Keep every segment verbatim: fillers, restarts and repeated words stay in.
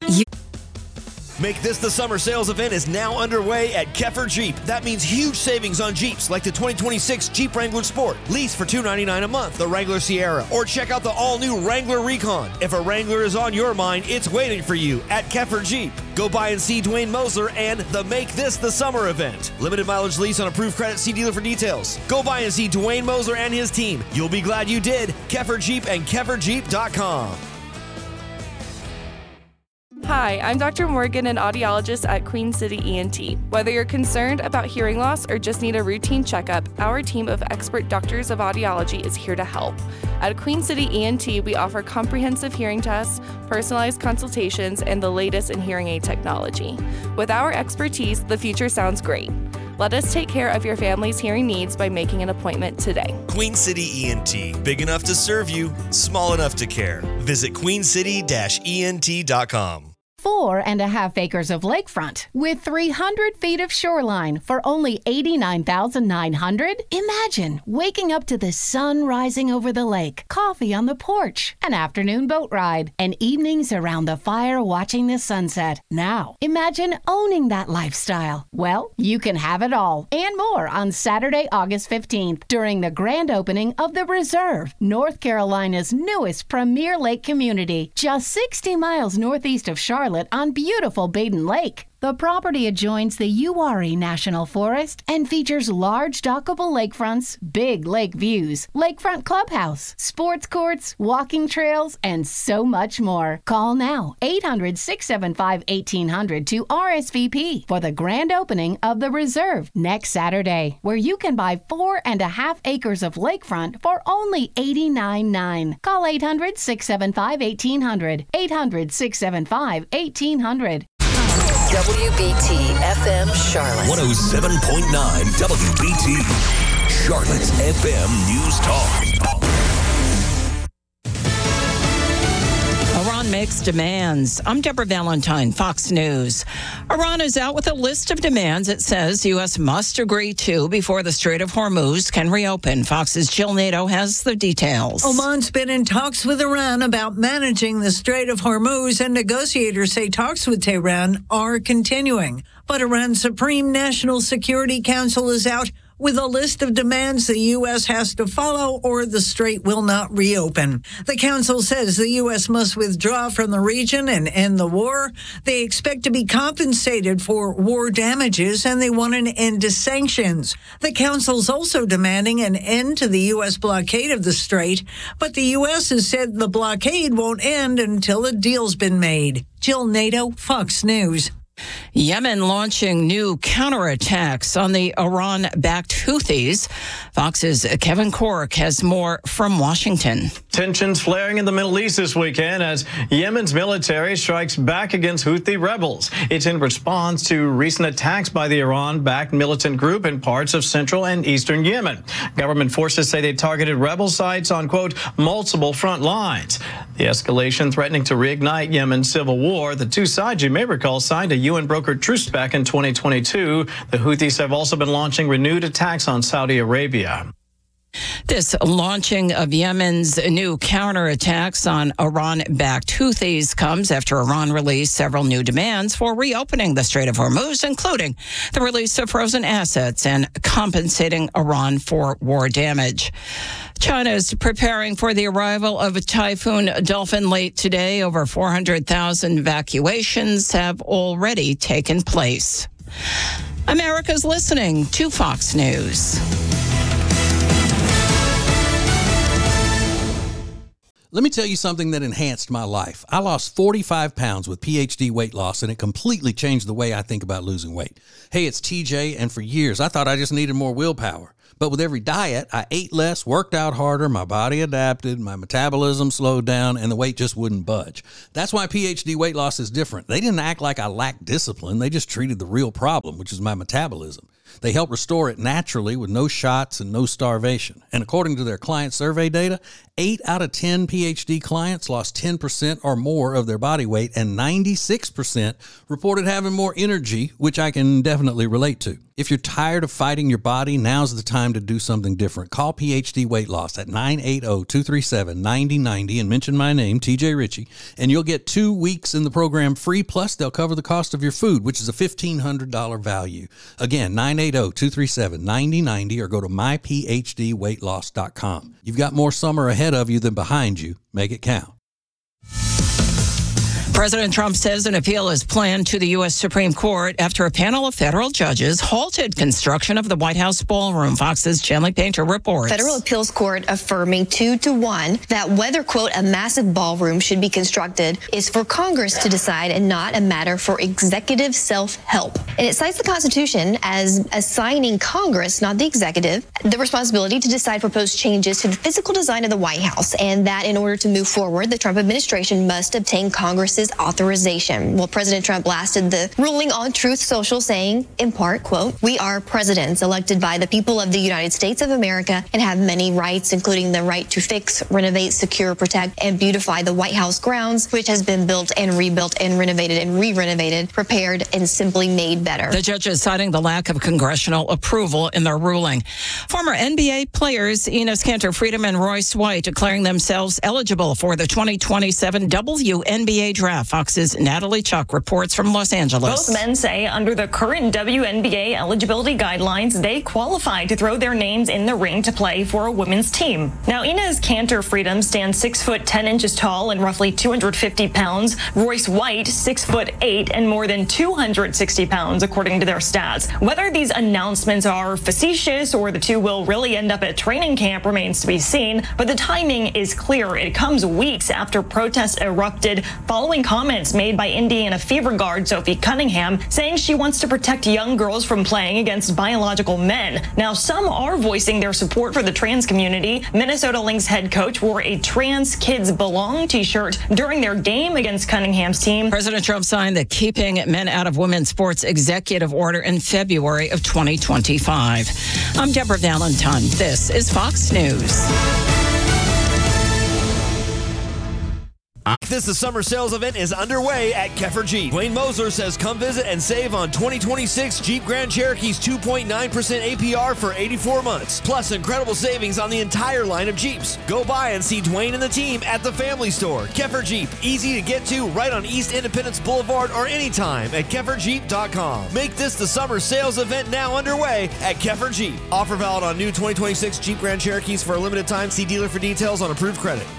You- Make This the Summer sales event is now underway at Keffer Jeep. That means huge savings on Jeeps like the twenty twenty-six Jeep Wrangler Sport. Lease for two hundred ninety-nine dollars a month, the Wrangler Sierra, or check out the all-new Wrangler Recon. If a Wrangler is on your mind, it's waiting for you at Keffer Jeep. Go by and see Dwayne Mosler and the Make This the Summer event. Limited mileage lease on approved credit. See dealer for details. Go by and see Dwayne Mosler and his team. You'll be glad you did. Keffer Jeep and keffer jeep dot com. Hi, I'm Doctor Morgan, an audiologist at Queen City E N T. Whether you're concerned about hearing loss or just need a routine checkup, our team of expert doctors of audiology is here to help. At Queen City E N T, we offer comprehensive hearing tests, personalized consultations, and the latest in hearing aid technology. With our expertise, the future sounds great. Let us take care of your family's hearing needs by making an appointment today. Queen City E N T. Big enough to serve you, small enough to care. Visit queen city dash e n t dot com. Four and a half acres of lakefront with three hundred feet of shoreline for only eighty-nine thousand nine hundred dollars. Imagine waking up to the sun rising over the lake, coffee on the porch, an afternoon boat ride, and evenings around the fire watching the sunset. Now, imagine owning that lifestyle. Well, you can have it all and more on Saturday, August fifteenth during the grand opening of The Reserve, North Carolina's newest premier lake community, just sixty miles northeast of Charlotte on beautiful Baden Lake. The property adjoins the Uwharrie National Forest and features large dockable lakefronts, big lake views, lakefront clubhouse, sports courts, walking trails, and so much more. Call now, eight hundred, six seven five, eighteen hundred to R S V P for the grand opening of The Reserve next Saturday, where you can buy four and a half acres of lakefront for only eighty-nine thousand nine hundred dollars. Call eight hundred, six seven five, eighteen hundred, eight hundred, six seven five, eighteen hundred. W B T F M Charlotte. one oh seven point nine W B T. Charlotte's F M News Talk. Iran makes demands. I'm Deborah Valentine, Fox News. Iran is out with a list of demands it says the U S must agree to before the Strait of Hormuz can reopen. Fox's Jill Nato has the details. Oman's been in talks with Iran about managing the Strait of Hormuz, and negotiators say talks with Tehran are continuing. But Iran's Supreme National Security Council is out with a list of demands the U S has to follow or the strait will not reopen. The council says the U S must withdraw from the region and end the war. They expect to be compensated for war damages, and they want an end to sanctions. The council's also demanding an end to the U S blockade of the strait, but the U S has said the blockade won't end until a deal's been made. Jill Nato, Fox News. Yemen launching new counterattacks on the Iran-backed Houthis. Fox's Kevin Cork has more from Washington. Tensions flaring in the Middle East this weekend as Yemen's military strikes back against Houthi rebels. It's in response to recent attacks by the Iran-backed militant group in parts of central and eastern Yemen. Government forces say they targeted rebel sites on, quote, multiple front lines. The escalation threatening to reignite Yemen's civil war. The two sides, you may recall, signed a U N-brokered truce back in twenty twenty-two. The Houthis have also been launching renewed attacks on Saudi Arabia. This launching of Yemen's new counterattacks on Iran-backed Houthis comes after Iran released several new demands for reopening the Strait of Hormuz, including the release of frozen assets and compensating Iran for war damage. China is preparing for the arrival of a Typhoon Dolphin late today. Over four hundred thousand evacuations have already taken place. America's listening to Fox News. Let me tell you something that enhanced my life. I lost forty-five pounds with P H D weight loss, and it completely changed the way I think about losing weight. Hey, it's T J, and for years I thought I just needed more willpower. But with every diet, I ate less, worked out harder, my body adapted, my metabolism slowed down, and the weight just wouldn't budge. That's why P H D weight loss is different. They didn't act like I lacked discipline. They just treated the real problem, which is my metabolism. They help restore it naturally with no shots and no starvation. And according to their client survey data, eight out of ten P H D clients lost ten percent or more of their body weight, and ninety-six percent reported having more energy, which I can definitely relate to. If you're tired of fighting your body, now's the time to do something different. Call P H D Weight Loss at nine eight zero, two three seven, nine zero nine zero and mention my name, T J Ritchie, and you'll get two weeks in the program free, plus they'll cover the cost of your food, which is a fifteen hundred dollars value. Again, nine eight zero, two three seven, nine zero nine zero or go to my p h d weight loss dot com. You've got more summer ahead of you than behind you. Make it count. President Trump says an appeal is planned to the U S Supreme Court after a panel of federal judges halted construction of the White House ballroom. Fox's Chandler Painter reports. Federal appeals court affirming two to one that whether, quote, a massive ballroom should be constructed is for Congress to decide and not a matter for executive self-help. And it cites the Constitution as assigning Congress, not the executive, the responsibility to decide proposed changes to the physical design of the White House, and that in order to move forward, the Trump administration must obtain Congress's authorization. Well, President Trump blasted the ruling on Truth Social, saying, in part, quote, we are presidents elected by the people of the United States of America and have many rights, including the right to fix, renovate, secure, protect, and beautify the White House grounds, which has been built and rebuilt and renovated and re-renovated, prepared, and simply made better. The judges citing the lack of congressional approval in their ruling. Former N B A players Enes Kanter Freedom and Royce White declaring themselves eligible for the twenty twenty-seven W N B A draft. Fox's Natalie Chuck reports from Los Angeles. Both men say under the current W N B A eligibility guidelines, they qualify to throw their names in the ring to play for a women's team. Now, Enes Kanter Freedom stands six foot ten inches tall and roughly two hundred fifty pounds. Royce White, six foot eight and more than two hundred sixty pounds, according to their stats. Whether these announcements are facetious or the two will really end up at training camp remains to be seen, but the timing is clear. It comes weeks after protests erupted following comments made by Indiana Fever guard Sophie Cunningham, saying she wants to protect young girls from playing against biological men. Now, some are voicing their support for the trans community. Minnesota Lynx head coach wore a Trans Kids Belong t-shirt during their game against Cunningham's team. President Trump signed the Keeping Men Out of Women's Sports executive order in February of twenty twenty-five. I'm Deborah Valentine. This is Fox News. This the summer sales event is underway at Keffer Jeep. Dwayne Moser says come visit and save on twenty twenty-six Jeep Grand Cherokee's two point nine percent A P R for eighty-four months. Plus incredible savings on the entire line of Jeeps. Go by and see Dwayne and the team at the Family Store. Keffer Jeep, easy to get to right on East Independence Boulevard or anytime at keffer jeep dot com. Make this the summer sales event now underway at Keffer Jeep. Offer valid on new twenty twenty-six Jeep Grand Cherokees for a limited time. See dealer for details on approved credit.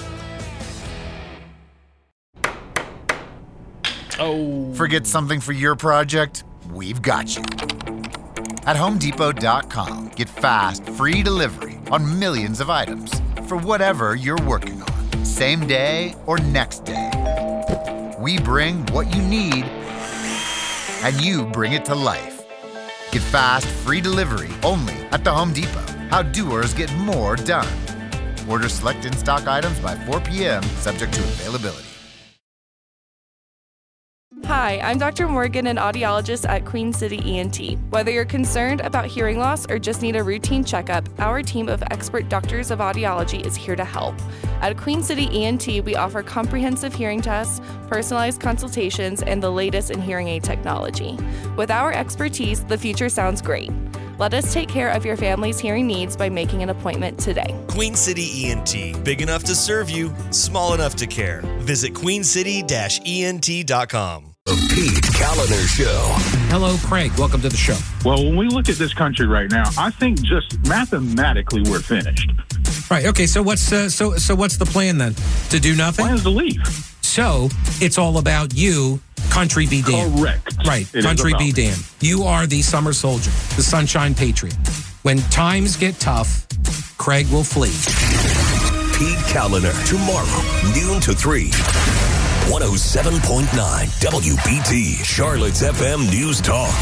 Oh. Forget something for your project? We've got you. At home depot dot com, get fast, free delivery on millions of items for whatever you're working on, same day or next day. We bring what you need, and you bring it to life. Get fast, free delivery only at the Home Depot. How doers get more done. Order select in-stock items by four p.m., subject to availability. Hi, I'm Doctor Morgan, an audiologist at Queen City E N T. Whether you're concerned about hearing loss or just need a routine checkup, our team of expert doctors of audiology is here to help. At Queen City E N T, we offer comprehensive hearing tests, personalized consultations, and the latest in hearing aid technology. With our expertise, the future sounds great. Let us take care of your family's hearing needs by making an appointment today. Queen City E N T. Big enough to serve you, small enough to care. Visit queen city dash e n t dot com. The Pete Kaliner Show. Hello, Craig. Welcome to the show. Well, when we look at this country right now, I think just mathematically we're finished. Right. Okay. So what's uh, so so what's the plan then? To do nothing? Plan is to leave. So it's all about you. Country be damned. Correct. Right. It Country be damned. You are the summer soldier, the sunshine patriot. When times get tough, Craig will flee. Pete Kaliner, tomorrow, noon to three. one oh seven point nine W B T, Charlotte's F M News Talk.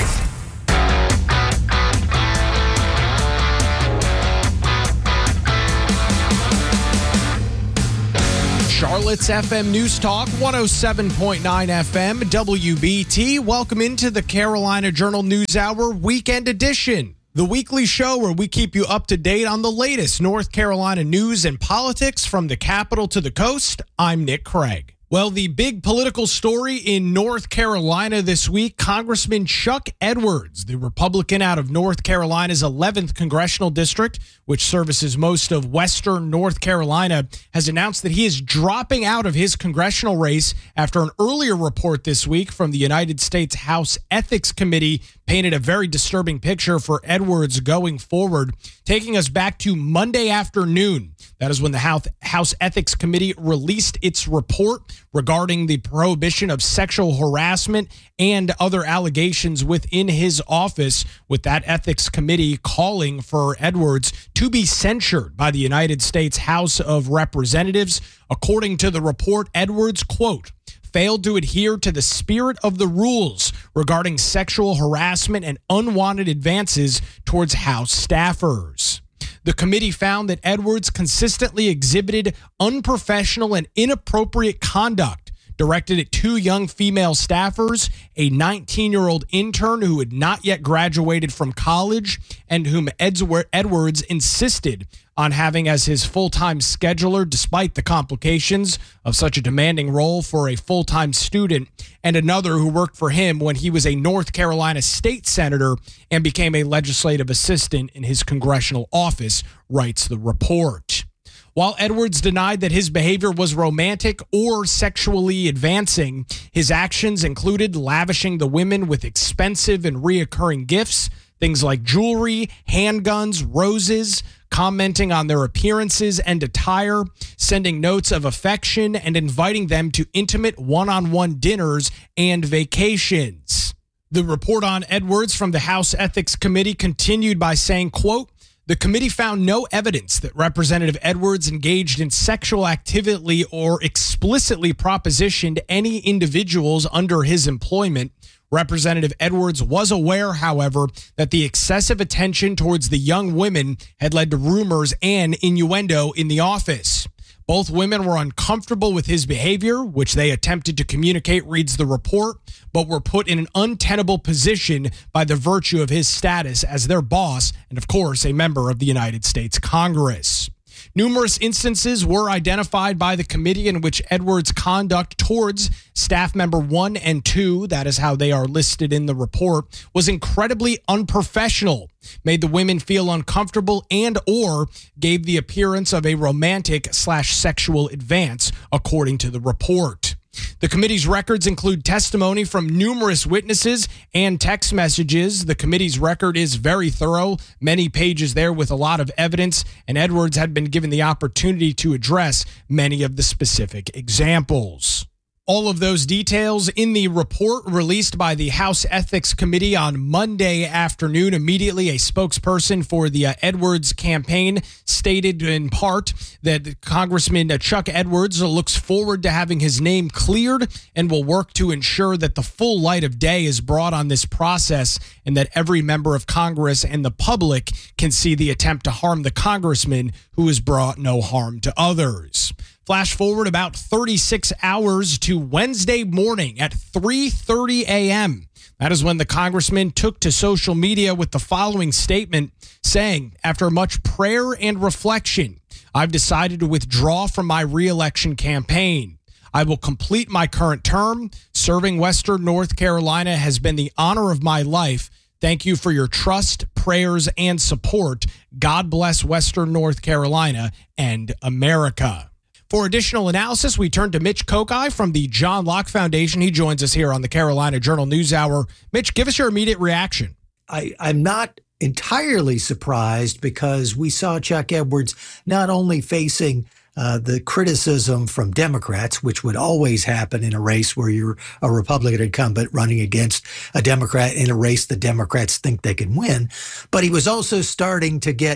Charlotte's F M News Talk, one oh seven point nine F M, W B T. Welcome into the Carolina Journal News Hour Weekend Edition, the weekly show where we keep you up to date on the latest North Carolina news and politics from the capital to the coast. I'm Nick Craig. Well, the big political story in North Carolina this week, Congressman Chuck Edwards, the Republican out of North Carolina's eleventh congressional district, which services most of western North Carolina, has announced that he is dropping out of his congressional race after an earlier report this week from the United States House Ethics Committee painted a very disturbing picture for Edwards going forward, taking us back to Monday afternoon. That is when the House Ethics Committee released its report regarding the prohibition of sexual harassment and other allegations within his office, with that Ethics Committee calling for Edwards to be censured by the United States House of Representatives. According to the report, Edwards, quote, failed to adhere to the spirit of the rules regarding sexual harassment and unwanted advances towards House staffers. The committee found that Edwards consistently exhibited unprofessional and inappropriate conduct directed at two young female staffers, a nineteen-year-old intern who had not yet graduated from college and whom Edwards insisted on having as his full-time scheduler despite the complications of such a demanding role for a full-time student, and another who worked for him when he was a North Carolina state senator and became a legislative assistant in his congressional office, writes the report. While Edwards denied that his behavior was romantic or sexually advancing, his actions included lavishing the women with expensive and reoccurring gifts, things like jewelry, handguns, roses, commenting on their appearances and attire, sending notes of affection, and inviting them to intimate one-on-one dinners and vacations. The report on Edwards from the House Ethics Committee continued by saying, quote, the committee found no evidence that Representative Edwards engaged in sexual activity or explicitly propositioned any individuals under his employment. Representative Edwards was aware, however, that the excessive attention towards the young women had led to rumors and innuendo in the office. Both women were uncomfortable with his behavior, which they attempted to communicate, reads the report, but were put in an untenable position by the virtue of his status as their boss and, of course, a member of the United States Congress. Numerous instances were identified by the committee in which Edwards' conduct towards staff member one and two, that is how they are listed in the report, was incredibly unprofessional, made the women feel uncomfortable, and or gave the appearance of a romantic slash sexual advance, according to the report. The committee's records include testimony from numerous witnesses and text messages. The committee's record is very thorough, many pages there with a lot of evidence, and Edwards had been given the opportunity to address many of the specific examples. All of those details in the report released by the House Ethics Committee on Monday afternoon. Immediately, a spokesperson for the uh, Edwards campaign stated in part that Congressman uh, Chuck Edwards looks forward to having his name cleared and will work to ensure that the full light of day is brought on this process and that every member of Congress and the public can see the attempt to harm the congressman who has brought no harm to others. Flash forward about thirty-six hours to Wednesday morning at three thirty a.m. That is when the congressman took to social media with the following statement saying, after much prayer and reflection, I've decided to withdraw from my re-election campaign. I will complete my current term. Serving Western North Carolina has been the honor of my life. Thank you for your trust, prayers, and support. God bless Western North Carolina and America. For additional analysis, we turn to Mitch Kokai from the John Locke Foundation. He joins us here on the Carolina Journal News Hour. Mitch, give us your immediate reaction. I, I'm not entirely surprised because we saw Chuck Edwards not only facing uh, the criticism from Democrats, which would always happen in a race where you're a Republican incumbent running against a Democrat in a race the Democrats think they can win, but he was also starting to get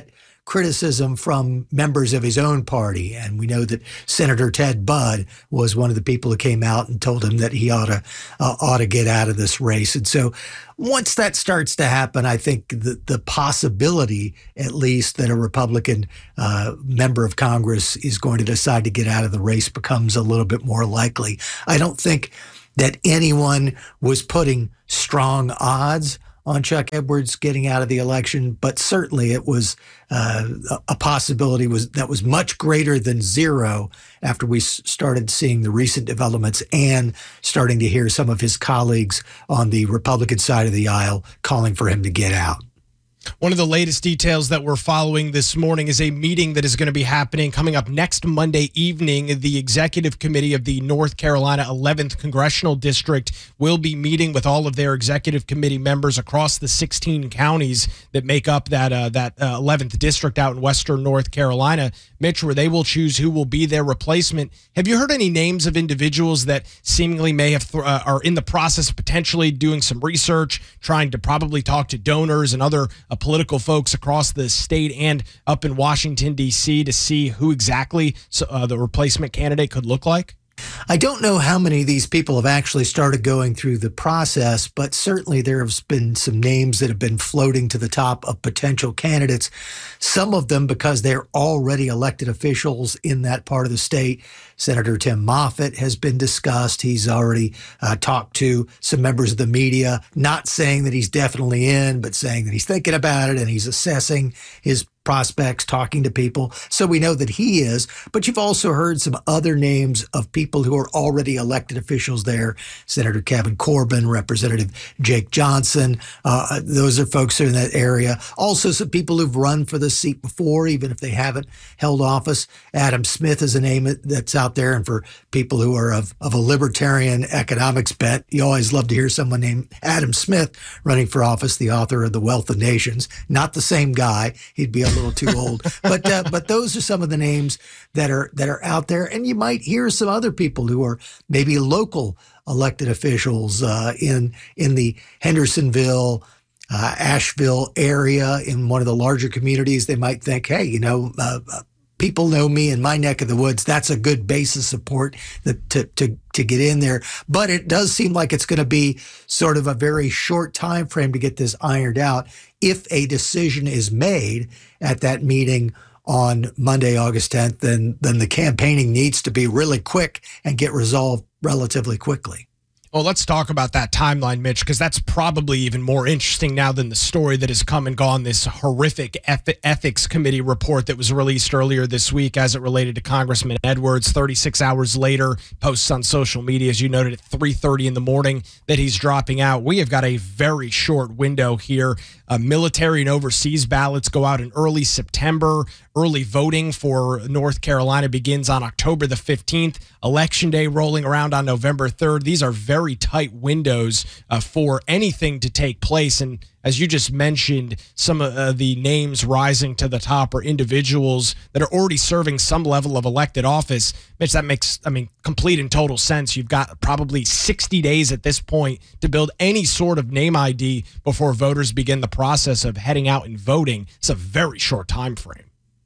criticism from members of his own party. And we know that Senator Ted Budd was one of the people who came out and told him that he ought to uh, ought to get out of this race. And so once that starts to happen, I think the, the possibility, at least, that a Republican uh, member of Congress is going to decide to get out of the race becomes a little bit more likely. I don't think that anyone was putting strong odds on Chuck Edwards getting out of the election, but certainly it was uh, a possibility was that was much greater than zero after we started seeing the recent developments and starting to hear some of his colleagues on the Republican side of the aisle calling for him to get out. One of the latest details that we're following this morning is a meeting that is going to be happening coming up next Monday evening. The Executive Committee of the North Carolina eleventh Congressional District will be meeting with all of their Executive Committee members across the sixteen counties that make up that uh, that uh, eleventh District out in western North Carolina, Mitch, where they will choose who will be their replacement. Have you heard any names of individuals that seemingly may have th- uh, are in the process of potentially doing some research, trying to probably talk to donors and other uh, political folks across the state and up in Washington, D C to see who exactly uh, the replacement candidate could look like? I don't know how many of these people have actually started going through the process, but certainly there have been some names that have been floating to the top of potential candidates, some of them because they're already elected officials in that part of the state. Senator Tim Moffitt has been discussed. He's already uh, talked to some members of the media, not saying that he's definitely in, but saying that he's thinking about it and he's assessing his prospects, talking to people. So we know that he is, but you've also heard some other names of people who are already elected officials there. Senator Kevin Corbin, Representative Jake Johnson. Uh, those are folks who are in that area. Also some people who've run for the seat before, even if they haven't held office. Adam Smith is a name that's out there. And for people who are of, of a libertarian economics bent, you always love to hear someone named Adam Smith running for office, the author of The Wealth of Nations. Not the same guy. He'd be a little too old, but uh, but those are some of the names that are that are out there, and you might hear some other people who are maybe local elected officials uh, in in the Hendersonville, uh, Asheville area, in one of the larger communities. They might think, hey, you know, uh, people know me in my neck of the woods. That's a good base of support that, to to to get in there. But it does seem like it's going to be sort of a very short time frame to get this ironed out. If a decision is made at that meeting on Monday, August tenth, then then the campaigning needs to be really quick and get resolved relatively quickly. Well, let's talk about that timeline, Mitch, because that's probably even more interesting now than the story that has come and gone, this horrific eth- ethics committee report that was released earlier this week as it related to Congressman Edwards. thirty-six hours later, posts on social media, as you noted, at three thirty in the morning that he's dropping out. We have got a very short window here. Uh, military and overseas ballots go out in early September. Early voting for North Carolina begins on October the fifteenth. Election day rolling around on November third. These are very tight windows uh, for anything to take place. And as you just mentioned, some of uh, the names rising to the top are individuals that are already serving some level of elected office. Mitch, that makes, I mean, complete and total sense. You've got probably sixty days at this point to build any sort of name I D before voters begin the process of heading out and voting. It's a very short time frame.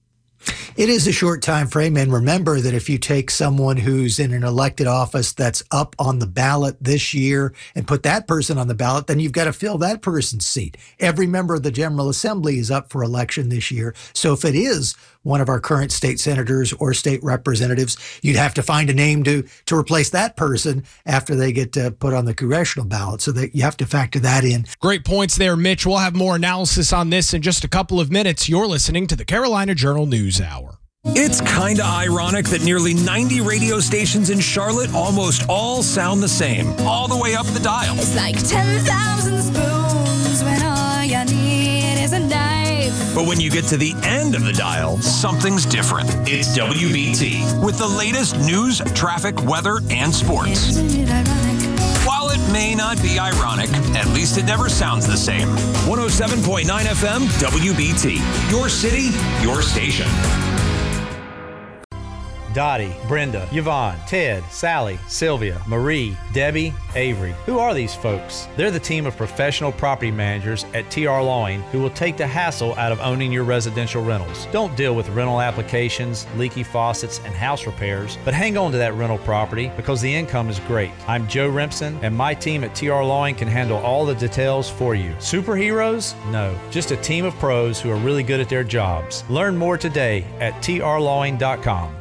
It is a short time frame, and remember that if you take someone who's in an elected office that's up on the ballot this year and put that person on the ballot, then you've got to fill that person's seat. Every member of the General Assembly is up for election this year. So if it is one of our current state senators or state representatives, you'd have to find a name to to replace that person after they get uh, put on the congressional ballot. So that you have to factor that in. Great points there, Mitch. We'll have more analysis on this in just a couple of minutes. You're listening to the Carolina Journal News Hour. It's kind of ironic that nearly ninety radio stations in Charlotte almost all sound the same, all the way up the dial. It's like ten thousand spoons when all you need is a knife. But when you get to the end of the dial, something's different. It's W B T with the latest news, traffic, weather, and sports. Isn't it ironic? While it may not be ironic, at least it never sounds the same. one oh seven point nine F M, W B T. Your city, your station. Dottie, Brenda, Yvonne, Ted, Sally, Sylvia, Marie, Debbie, Avery. Who are these folks? They're the team of professional property managers at T R Lawing who will take the hassle out of owning your residential rentals. Don't deal with rental applications, leaky faucets, and house repairs, but hang on to that rental property because the income is great. I'm Joe Rimpson, and my team at T R Lawing can handle all the details for you. Superheroes? No, just a team of pros who are really good at their jobs. Learn more today at T R lawing dot com.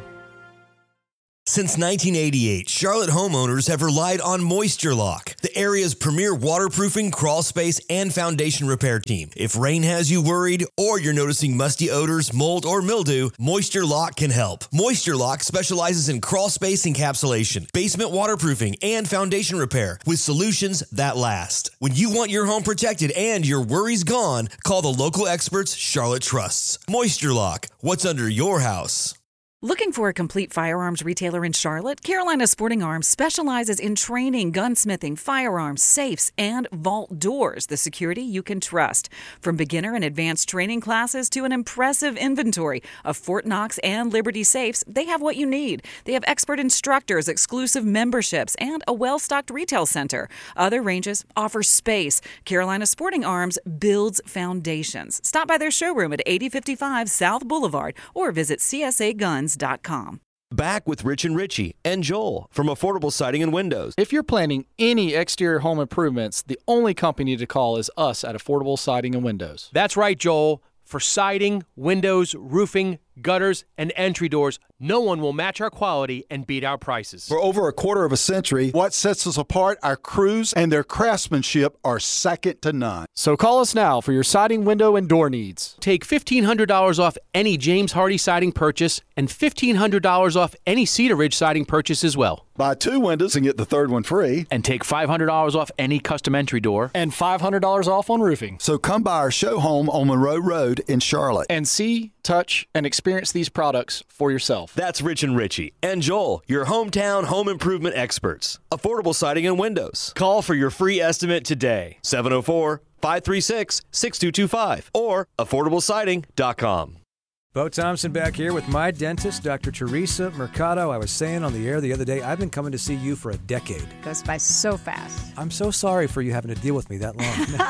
Since nineteen eighty-eight, Charlotte homeowners have relied on Moisture Lock, the area's premier waterproofing, crawl space, and foundation repair team. If rain has you worried or you're noticing musty odors, mold, or mildew, Moisture Lock can help. Moisture Lock specializes in crawl space encapsulation, basement waterproofing, and foundation repair with solutions that last. When you want your home protected and your worries gone, call the local experts Charlotte trusts. Moisture Lock, what's under your house? Looking for a complete firearms retailer in Charlotte? Carolina Sporting Arms specializes in training, gunsmithing, firearms, safes, and vault doors, the security you can trust. From beginner and advanced training classes to an impressive inventory of Fort Knox and Liberty safes, they have what you need. They have expert instructors, exclusive memberships, and a well-stocked retail center. Other ranges offer space. Carolina Sporting Arms builds foundations. Stop by their showroom at eighty fifty-five South Boulevard or visit C S A guns dot com. Back with Rich and Richie and Joel from Affordable Siding and Windows. If you're planning any exterior home improvements, the only company to call is us at Affordable Siding and Windows. That's right, Joel. For siding, windows, roofing, gutters, and entry doors, no one will match our quality and beat our prices. For over a quarter of a century, what sets us apart, our crews and their craftsmanship are second to none. So call us now for your siding, window, and door needs. Take fifteen hundred dollars off any James Hardy siding purchase and fifteen hundred dollars off any Cedar Ridge siding purchase as well. Buy two windows and get the third one free. And take five hundred dollars off any custom entry door. And five hundred dollars off on roofing. So come by our show home on Monroe Road in Charlotte. And see, touch, and experience these products for yourself. That's Rich and Richie and Joel, your hometown home improvement experts. Affordable Siding and Windows. Call for your free estimate today. seven oh four, five three six, six two two five or affordable siding dot com. Bo Thompson back here with my dentist, Doctor Teresa Mercado. I was saying on the air the other day, I've been coming to see you for a decade. Goes by so fast. I'm so sorry for you having to deal with me that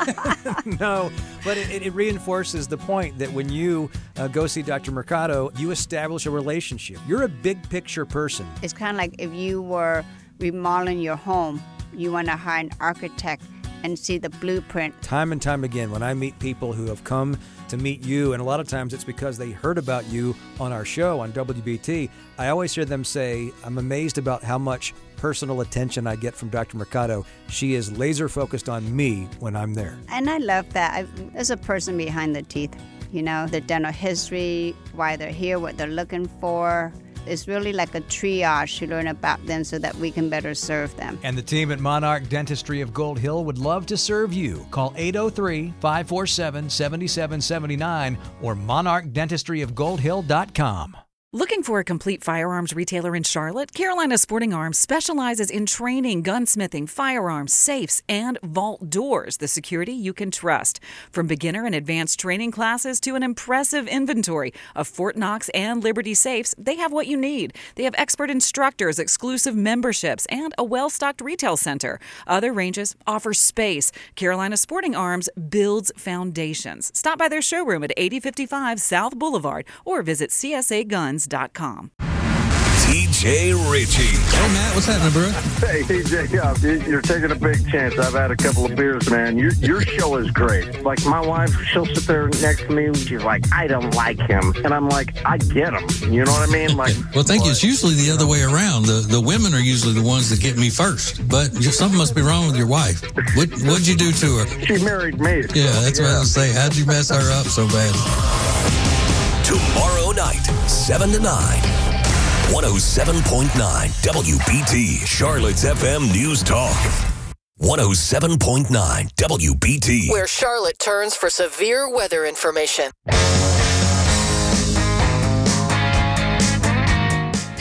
long. No, but it, it reinforces the point that when you uh, go see Doctor Mercado, you establish a relationship. You're a big picture person. It's kind of like if you were remodeling your home, you want to hire an architect and see the blueprint. Time and time again, when I meet people who have come to meet you, and a lot of times it's because they heard about you on our show on W B T, I always hear them say, I'm amazed about how much personal attention I get from Doctor Mercado. She is laser focused on me when I'm there. And I love that. I, there's a person behind the teeth, you know, the dental history, why they're here, what they're looking for. It's really like a triage to learn about them so that we can better serve them. And the team at Monarch Dentistry of Gold Hill would love to serve you. Call eight oh three, five four seven, seven seven seven nine or monarch dentistry of gold hill dot com. Looking for a complete firearms retailer in Charlotte? Carolina Sporting Arms specializes in training, gunsmithing, firearms, safes, and vault doors, the security you can trust. From beginner and advanced training classes to an impressive inventory of Fort Knox and Liberty safes, they have what you need. They have expert instructors, exclusive memberships, and a well-stocked retail center. Other ranges offer space. Carolina Sporting Arms builds foundations. Stop by their showroom at eighty fifty-five South Boulevard or visit C S A guns dot com. T J Ritchie. Hey, Matt, what's happening, bro? Hey, T J, yeah, you're taking a big chance. I've had a couple of beers, man. Your, your show is great. Like, my wife, she'll sit there next to me. She's like, I don't like him. And I'm like, I get him. You know what I mean? Like, well, thank you. It's usually the other way around. The the women are usually the ones that get me first. But something must be wrong with your wife. What, what'd you do to her? She married me. So, yeah, that's yeah. what I was saying. How'd you mess her up so bad? Tomorrow night, seven to nine. one oh seven point nine W B T, Charlotte's F M News Talk. one oh seven point nine W B T. Where Charlotte turns for severe weather information.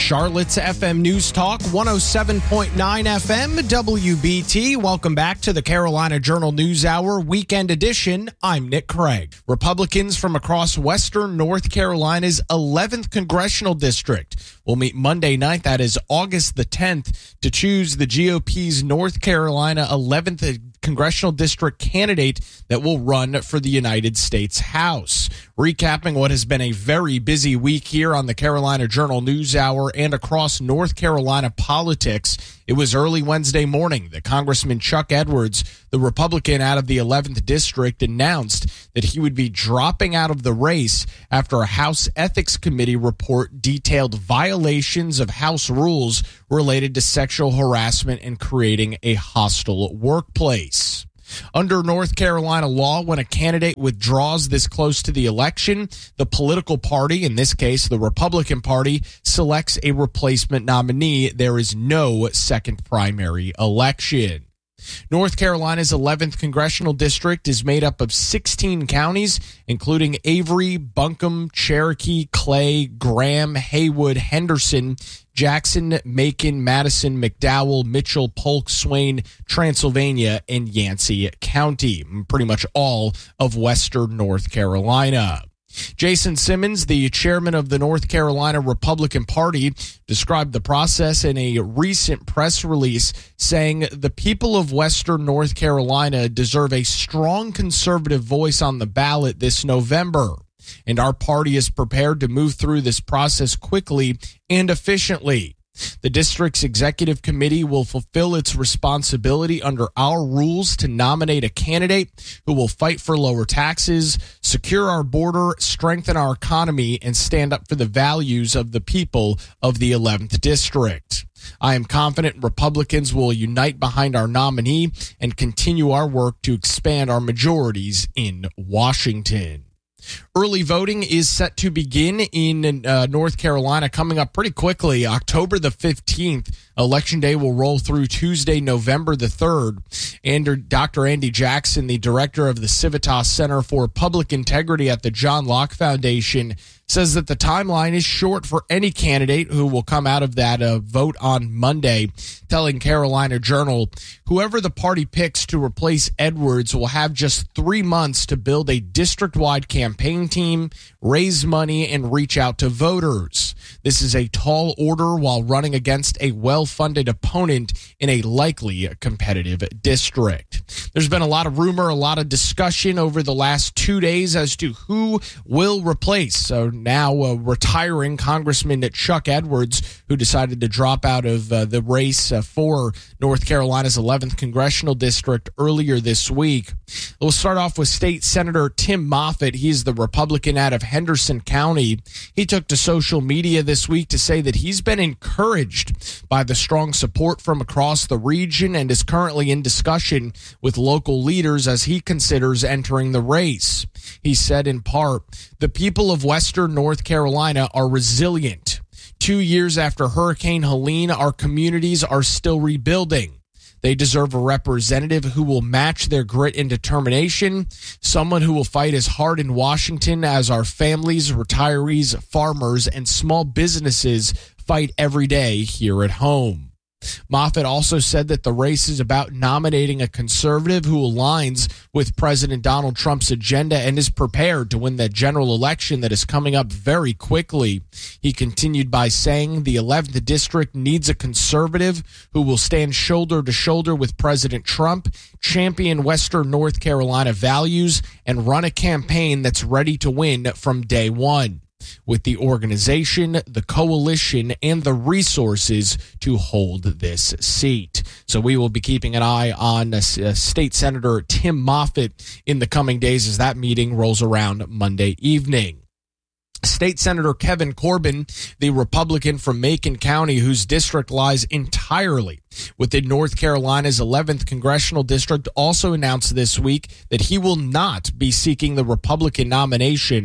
Charlotte's F M News Talk, one oh seven point nine F M, W B T. Welcome back to the Carolina Journal News Hour Weekend Edition. I'm Nick Craig. Republicans from across western North Carolina's eleventh Congressional District will meet Monday night, that is August the tenth, to choose the G O P's North Carolina eleventh Congressional District candidate that will run for the United States House. Recapping what has been a very busy week here on the Carolina Journal News Hour and across North Carolina politics, it was early Wednesday morning that Congressman Chuck Edwards, the Republican out of the eleventh District, announced that he would be dropping out of the race after a House Ethics Committee report detailed violations of House rules related to sexual harassment and creating a hostile workplace. Under North Carolina law, when a candidate withdraws this close to the election, the political party, in this case the Republican Party, selects a replacement nominee. There is no second primary election. North Carolina's eleventh Congressional District is made up of sixteen counties, including Avery, Buncombe, Cherokee, Clay, Graham, Haywood, Henderson, Jackson, Macon, Madison, McDowell, Mitchell, Polk, Swain, Transylvania, and Yancey County, pretty much all of western North Carolina. Jason Simmons, the chairman of the North Carolina Republican Party, described the process in a recent press release, saying the people of western North Carolina deserve a strong conservative voice on the ballot this November, and our party is prepared to move through this process quickly and efficiently. The district's executive committee will fulfill its responsibility under our rules to nominate a candidate who will fight for lower taxes, secure our border, strengthen our economy, and stand up for the values of the people of the eleventh District. I am confident Republicans will unite behind our nominee and continue our work to expand our majorities in Washington. Early voting is set to begin in uh, North Carolina coming up pretty quickly. October the fifteenth, Election Day will roll through Tuesday, November the third. And Doctor Andy Jackson, the director of the Civitas Center for Public Integrity at the John Locke Foundation, says that the timeline is short for any candidate who will come out of that uh, vote on Monday, telling Carolina Journal, whoever the party picks to replace Edwards will have just three months to build a district-wide campaign team, raise money, and reach out to voters. This is a tall order while running against a well-funded opponent in a likely competitive district. There's been a lot of rumor, a lot of discussion over the last two days as to who will replace. So now uh, retiring Congressman Chuck Edwards, who decided to drop out of uh, the race uh, for North Carolina's eleventh Congressional District earlier this week. We'll start off with State Senator Tim Moffitt. He's the Republican out of Henderson County. He took to social media this week to say that he's been encouraged by the strong support from across the region and is currently in discussion with local leaders as he considers entering the race. He said in part, "The people of western North Carolina are resilient. Two years after Hurricane Helene, our communities are still rebuilding. They deserve a representative who will match their grit and determination, someone who will fight as hard in Washington as our families, retirees, farmers, and small businesses fight every day here at home." Moffitt also said that the race is about nominating a conservative who aligns with President Donald Trump's agenda and is prepared to win the general election that is coming up very quickly. He continued by saying the eleventh District needs a conservative who will stand shoulder to shoulder with President Trump, champion Western North Carolina values, and run a campaign that's ready to win from day one, with the organization, the coalition, and the resources to hold this seat. So we will be keeping an eye on uh, uh, State Senator Tim Moffitt in the coming days as that meeting rolls around Monday evening. State Senator Kevin Corbin, the Republican from Macon County, whose district lies entirely within North Carolina's eleventh Congressional District, also announced this week that he will not be seeking the Republican nomination.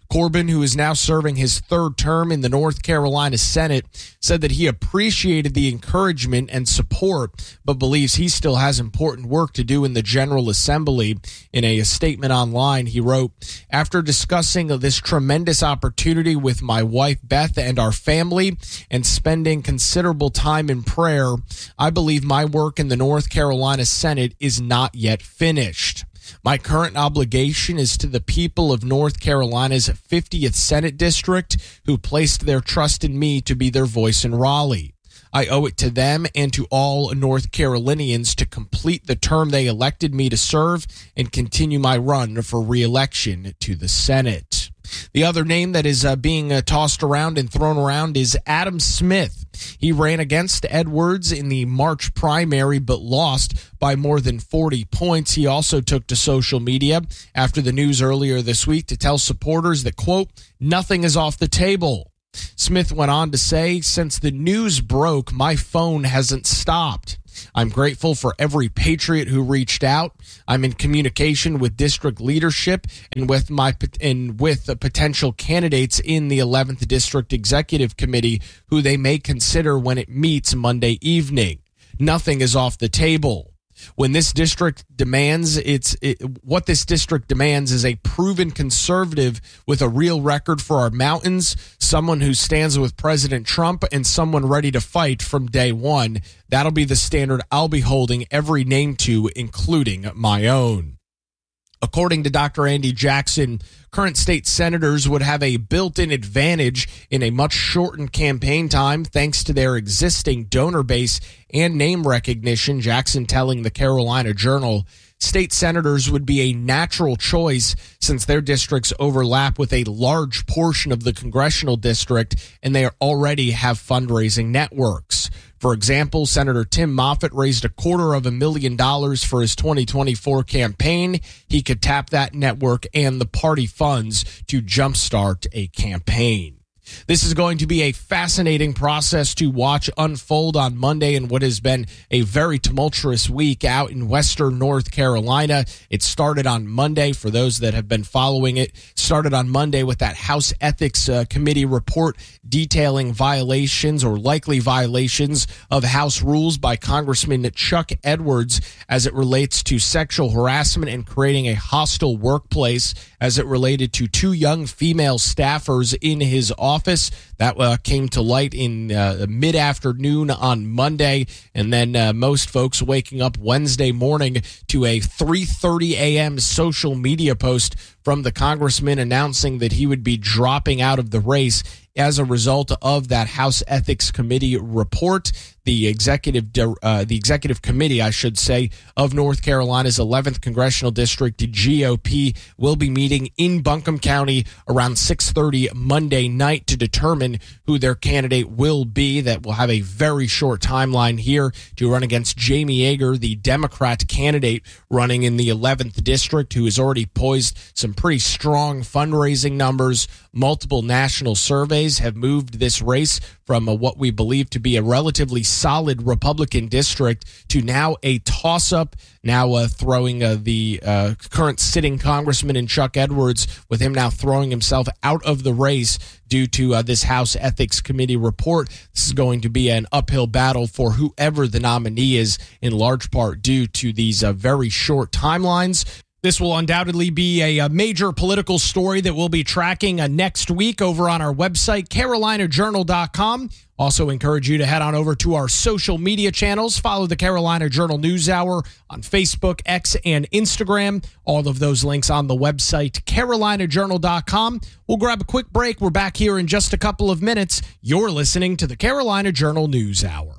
Corbin, who is now serving his third term in the North Carolina Senate, said that he appreciated the encouragement and support, but believes he still has important work to do in the General Assembly. In a statement online, he wrote, "After discussing this tremendous opportunity with my wife, Beth, and our family, and spending considerable time in prayer, I believe my work in the North Carolina Senate is not yet finished. My current obligation is to the people of North Carolina's fiftieth Senate District who placed their trust in me to be their voice in Raleigh. I owe it to them and to all North Carolinians to complete the term they elected me to serve and continue my run for re-election to the Senate." The other name that is uh, being uh, tossed around and thrown around is Adam Smith. He ran against Edwards in the March primary but lost by more than forty points. He also took to social media after the news earlier this week to tell supporters that, quote, "nothing is off the table." Smith went on to say, "Since the news broke, my phone hasn't stopped. I'm grateful for every patriot who reached out. I'm in communication with district leadership and with my and with the potential candidates in the eleventh District Executive Committee who they may consider when it meets Monday evening. Nothing is off the table. When this district demands it's it, what this district demands is a proven conservative with a real record for our mountains, someone who stands with President Trump, and someone ready to fight from day one. That'll be the standard I'll be holding every name to, including my own." According to Doctor Andy Jackson, current state senators would have a built-in advantage in a much shortened campaign time thanks to their existing donor base and name recognition. Jackson telling the Carolina Journal, "State senators would be a natural choice since their districts overlap with a large portion of the congressional district and they already have fundraising networks. For example, Senator Tim Moffitt raised a quarter of a million dollars for his twenty twenty-four campaign. He could tap that network and the party funds to jumpstart a campaign." This is going to be a fascinating process to watch unfold on Monday in what has been a very tumultuous week out in western North Carolina. It started on Monday, for those that have been following it, started on Monday with that House Ethics uh, Committee report detailing violations or likely violations of House rules by Congressman Chuck Edwards as it relates to sexual harassment and creating a hostile workplace as it related to two young female staffers in his office. Office. That uh, came to light in uh, mid-afternoon on Monday, and then uh, most folks waking up Wednesday morning to a three thirty a.m. social media post from the congressman announcing that he would be dropping out of the race as a result of that House Ethics Committee report. The executive, uh, the executive committee, I should say, of North Carolina's eleventh Congressional District G O P will be meeting in Buncombe County around six thirty Monday night to determine who their candidate will be. That will have a very short timeline here to run against Jamie Yeager, the Democrat candidate running in the eleventh District, who has already poised some pretty strong fundraising numbers. Multiple national surveys have moved this race from a, what we believe to be a relatively solid Republican district to now a toss-up, now uh, throwing uh, the uh, current sitting congressman in Chuck Edwards, with him now throwing himself out of the race due to uh, this House Ethics Committee report. This is going to be an uphill battle for whoever the nominee is, in large part due to these uh, very short timelines. This will undoubtedly be a, a major political story that we'll be tracking uh, next week over on our website, carolina journal dot com. Also encourage you to head on over to our social media channels. Follow the Carolina Journal News Hour on Facebook, X, and Instagram. All of those links on the website, carolina journal dot com. We'll grab a quick break. We're back here in just a couple of minutes. You're listening to the Carolina Journal News Hour.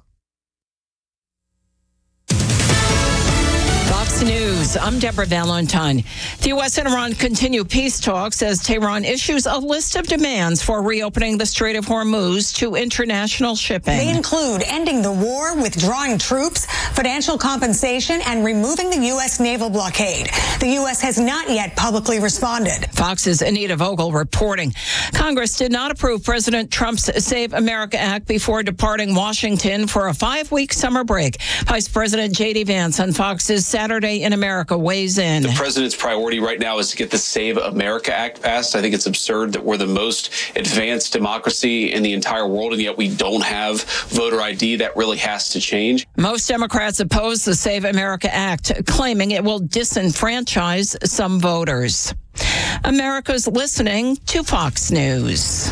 Fox News, I'm Deborah Valentine. The U S and Iran continue peace talks as Tehran issues a list of demands for reopening the Strait of Hormuz to international shipping. They include ending the war, withdrawing troops, financial compensation, and removing the U S naval blockade. The U S has not yet publicly responded. Fox's Anita Vogel reporting. Congress did not approve President Trump's Save America Act before departing Washington for a five-week summer break. Vice President J D Vance on Fox's Saturday in America America weighs in. The president's priority right now is to get the Save America Act passed. I think it's absurd that we're the most advanced democracy in the entire world, and yet we don't have voter I D. That really has to change. Most Democrats oppose the Save America Act, claiming it will disenfranchise some voters. America's listening to Fox News.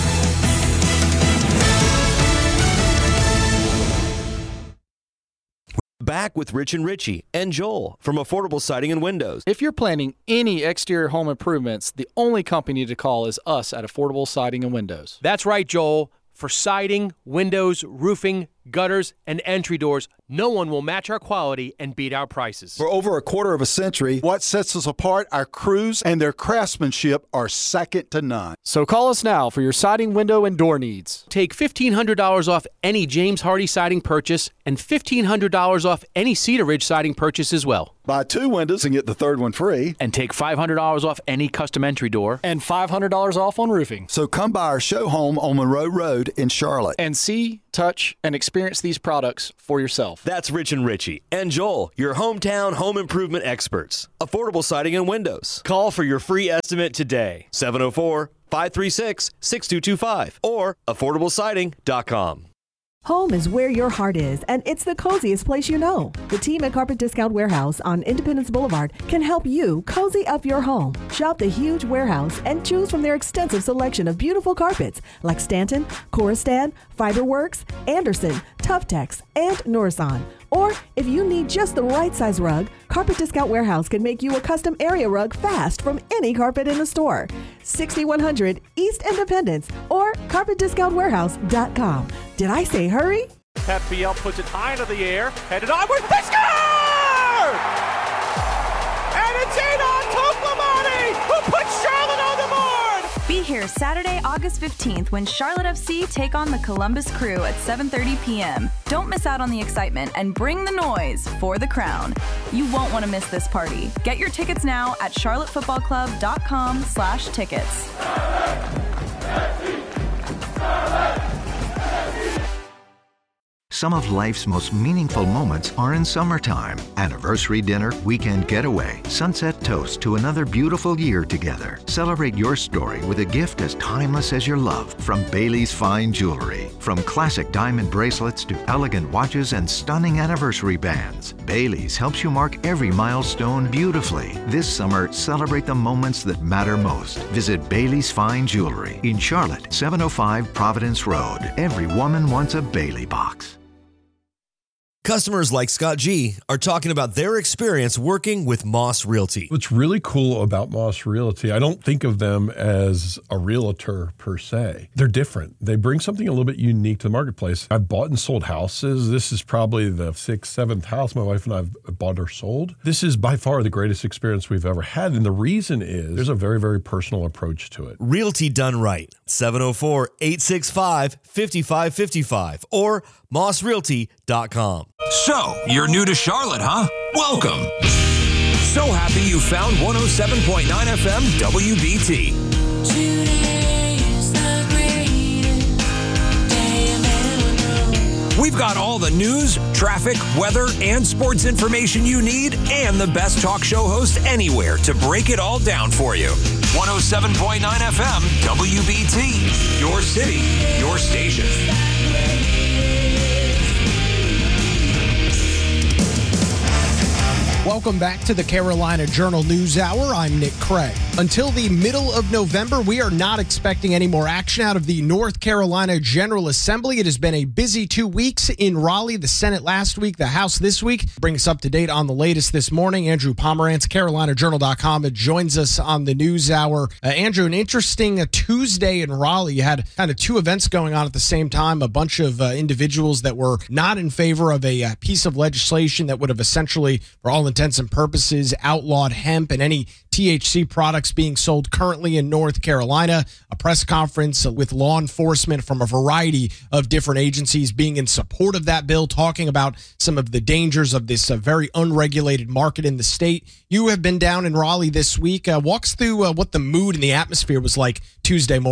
Back with Rich and Richie and Joel from Affordable Siding and Windows. If you're planning any exterior home improvements, the only company to call is us at Affordable Siding and Windows. That's right, Joel. For siding, windows, roofing, gutters, and entry doors, no one will match our quality and beat our prices. For over a quarter of a century, what sets us apart, our crews and their craftsmanship are second to none. So call us now for your siding, window, and door needs. Take fifteen hundred dollars off any James Hardy siding purchase and fifteen hundred dollars off any Cedar Ridge siding purchase as well. Buy two windows and get the third one free. And take five hundred dollars off any custom entry door. And five hundred dollars off on roofing. So come by our show home on Monroe Road in Charlotte. And see, touch, and experience these products for yourself. That's Rich and Richie and Joel, your hometown home improvement experts. Affordable Siding and Windows. Call for your free estimate today. seven oh four, five three six, six two two five or affordable siding dot com. Home is where your heart is, and it's the coziest place you know. The team at Carpet Discount Warehouse on Independence Boulevard can help you cozy up your home. Shop the huge warehouse and choose from their extensive selection of beautiful carpets like Stanton, Coristan, Fiberworks, Anderson, Tuftex, and Norison. Or if you need just the right size rug, Carpet Discount Warehouse can make you a custom area rug fast from any carpet in the store. sixty-one hundred East Independence or carpet discount warehouse dot com. Did I say hurry? Pep Biel puts it high into the air, headed onward, they score! And it's Adon Toklamani who puts Charlotte on the board! Be here Saturday, August fifteenth when Charlotte F C take on the Columbus Crew at seven thirty p.m. Don't miss out on the excitement and bring the noise for the crown. You won't want to miss this party. Get your tickets now at charlotte football club dot com slash tickets. Some of life's most meaningful moments are in summertime. Anniversary dinner, weekend getaway, sunset toast to another beautiful year together. Celebrate your story with a gift as timeless as your love from Bailey's Fine Jewelry. From classic diamond bracelets to elegant watches and stunning anniversary bands, Bailey's helps you mark every milestone beautifully. This summer, celebrate the moments that matter most. Visit Bailey's Fine Jewelry in Charlotte, seven oh five Providence Road. Every woman wants a Bailey box. Customers like Scott G are talking about their experience working with Moss Realty. What's really cool about Moss Realty, I don't think of them as a realtor per se. They're different. They bring something a little bit unique to the marketplace. I've bought and sold houses. This is probably the sixth, seventh house my wife and I have bought or sold. This is by far the greatest experience we've ever had. And the reason is there's a very, very personal approach to it. Realty done right. seven oh four, eight six five, five five five five or moss realty dot com. So, you're new to Charlotte, huh? Welcome. So happy you found one oh seven point nine F M W B T. We've got all the news, traffic, weather, and sports information you need, and the best talk show host anywhere to break it all down for you. one oh seven point nine F M W B T. Your city, your station. Welcome back to the Carolina Journal News Hour. I'm Nick Craig. Until the middle of November, we are not expecting any more action out of the North Carolina General Assembly. It has been a busy two weeks in Raleigh, the Senate last week, the House this week. Bring us up to date on the latest this morning. Andrew Pomerantz, Carolina Journal dot com, joins us on the News Hour. Uh, Andrew, an interesting uh, Tuesday in Raleigh. You had kind of two events going on at the same time. A bunch of uh, individuals that were not in favor of a uh, piece of legislation that would have essentially, for all intents and purposes, outlawed hemp and any T H C products being sold currently in North Carolina. A press conference with law enforcement from a variety of different agencies being in support of that bill, talking about some of the dangers of this uh, very unregulated market in the state. You have been down in Raleigh this week. Uh, walk us through uh, what the mood and the atmosphere was like Tuesday morning.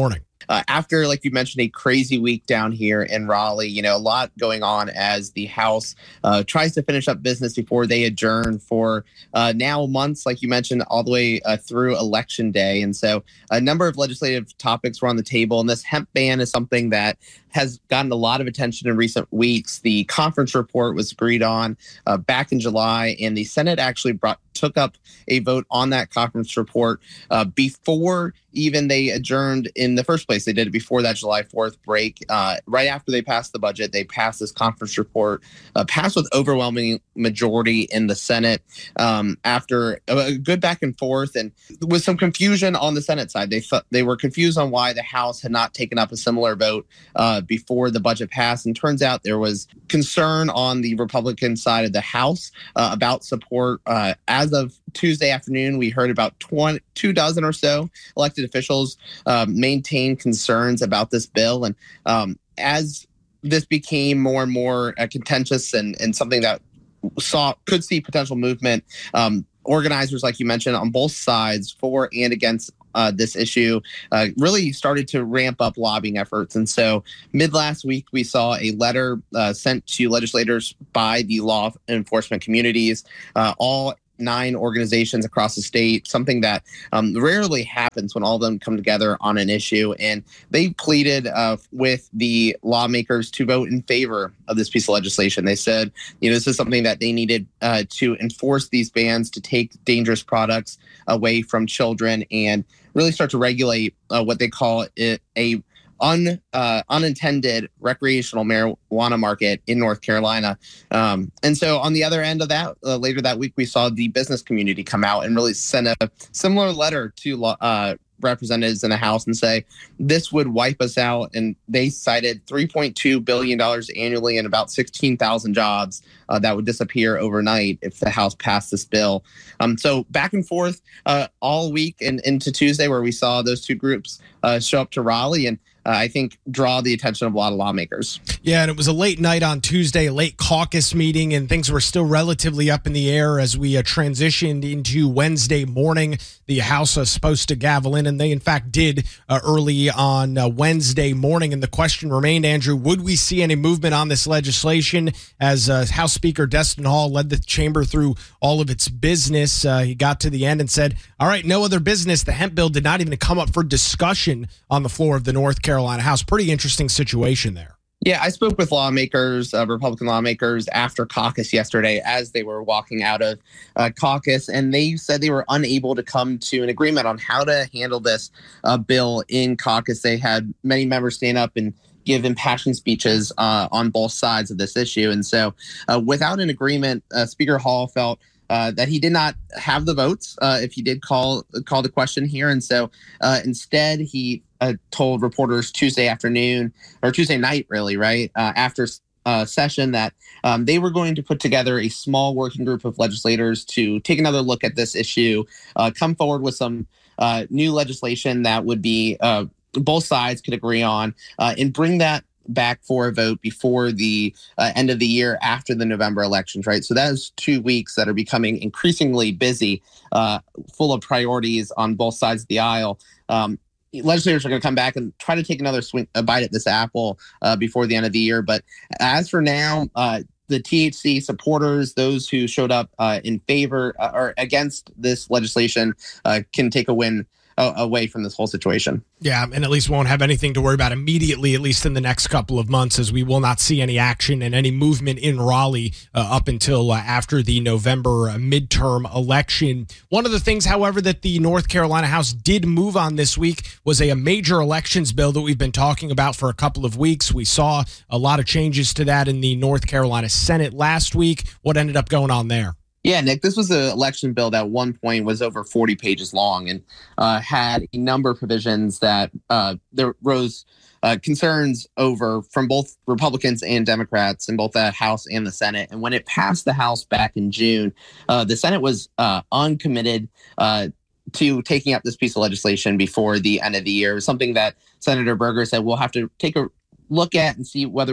Uh, after, like you mentioned, a crazy week down here in Raleigh, you know, a lot going on as the House uh, tries to finish up business before they adjourn for uh, now months, like you mentioned, all the way uh, through Election Day. And so a number of legislative topics were on the table, and this hemp ban is something that has gotten a lot of attention in recent weeks. The conference report was agreed on uh, back in July, and the Senate actually brought took up a vote on that conference report uh, before even they adjourned in the first place. They did it before that July fourth break. Uh, right after they passed the budget, they passed this conference report, uh, passed with overwhelming majority in the Senate um, after a good back and forth and with some confusion on the Senate side. They th- they were confused on why the House had not taken up a similar vote uh, before the budget passed. And turns out there was concern on the Republican side of the House uh, about support. Uh, as of Tuesday afternoon, we heard about twenty, two dozen or so elected officials um, maintain concerns about this bill. And um, as this became more and more uh, contentious and, and something that saw could see potential movement, um, organizers, like you mentioned, on both sides, for and against uh, this issue, uh, really started to ramp up lobbying efforts. And so mid last week, we saw a letter uh, sent to legislators by the law enforcement communities, uh, all nine organizations across the state, something that um, rarely happens when all of them come together on an issue. And they pleaded uh, with the lawmakers to vote in favor of this piece of legislation. They said, you know, this is something that they needed uh, to enforce these bans, to take dangerous products away from children and really start to regulate uh, what they call it a Un, uh, unintended recreational marijuana market in North Carolina. Um, and so on the other end of that, uh, later that week, we saw the business community come out and really send a similar letter to uh, representatives in the House and say, this would wipe us out. And they cited three point two billion dollars annually and about sixteen thousand jobs uh, that would disappear overnight if the House passed this bill. Um, so back and forth uh, all week and into Tuesday, where we saw those two groups uh, show up to Raleigh and Uh, I think draw the attention of a lot of lawmakers. Yeah, and it was a late night on Tuesday, a late caucus meeting, and things were still relatively up in the air as we uh, transitioned into Wednesday morning. The House was supposed to gavel in, and they in fact did uh, early on uh, Wednesday morning. And the question remained, Andrew, would we see any movement on this legislation as uh, House Speaker Destin Hall led the chamber through all of its business? Uh, he got to the end and said, all right, no other business. The hemp bill did not even come up for discussion on the floor of the North Carolina Carolina House. Pretty interesting situation there. Yeah, I spoke with lawmakers, uh, Republican lawmakers, after caucus yesterday as they were walking out of uh, caucus, and they said they were unable to come to an agreement on how to handle this uh, bill in caucus. They had many members stand up and give impassioned speeches uh, on both sides of this issue. And so uh, without an agreement, uh, Speaker Hall felt Uh, that he did not have the votes uh, if he did call call the question here. And so uh, instead, he uh, told reporters Tuesday afternoon or Tuesday night, really, right, uh, after uh, session that um, they were going to put together a small working group of legislators to take another look at this issue, uh, come forward with some uh, new legislation that would be uh, both sides could agree on uh, and bring that back for a vote before the uh, end of the year after the November elections, right? So that is two weeks that are becoming increasingly busy, uh, full of priorities on both sides of the aisle. Um, legislators are going to come back and try to take another swing, a bite at this apple uh, before the end of the year. But as for now, uh, the T H C supporters, those who showed up uh, in favor uh, or against this legislation, uh, can take a win uh, away from this whole situation. Yeah, and at least won't have anything to worry about immediately, at least in the next couple of months, as we will not see any action and any movement in Raleigh uh, up until uh, after the November uh, midterm election. One of the things, however, that the North Carolina House did move on this week was a, a major elections bill that we've been talking about for a couple of weeks. We saw a lot of changes to that in the North Carolina Senate last week. What ended up going on there? Yeah, Nick, this was an election bill that at one point was over forty pages long and uh, had a number of provisions that uh, there rose uh, concerns over from both Republicans and Democrats in both the House and the Senate. And when it passed the House back in June, uh, the Senate was uh, uncommitted uh, to taking up this piece of legislation before the end of the year. It was something that Senator Berger said we'll have to take a look at and see whether